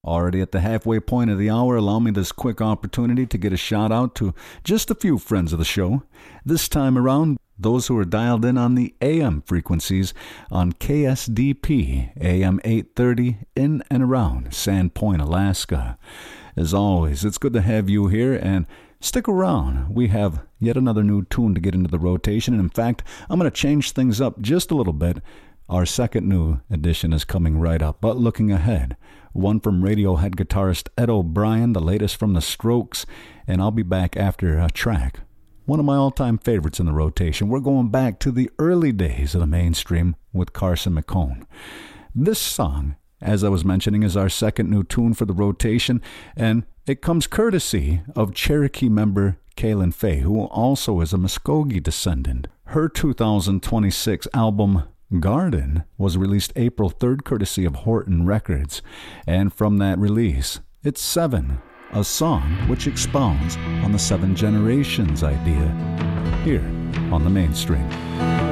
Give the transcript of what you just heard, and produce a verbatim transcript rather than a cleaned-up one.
Already at the halfway point of the hour, allow me this quick opportunity to get a shout out to just a few friends of the show. This time around, those who are dialed in on the A M frequencies on K S D P A M eight thirty in and around Sandpoint, Alaska. As always, it's good to have you here, and stick around. We have yet another new tune to get into the rotation, and in fact, I'm going to change things up just a little bit. Our second new edition is coming right up, but looking ahead, one from Radiohead guitarist Ed O'Brien, the latest from The Strokes, and I'll be back after a track. One of my all-time favorites in the rotation. We're going back to the early days of the mainstream with Carson McCone. This song, as I was mentioning, is our second new tune for the rotation, and it comes courtesy of Cherokee member Kaylin Fay, who also is a Muskogee descendant. Her two thousand twenty-six album Garden was released April third courtesy of Horton Records, and from that release, it's Seven, a song which expounds on the seven generations idea here on the mainstream.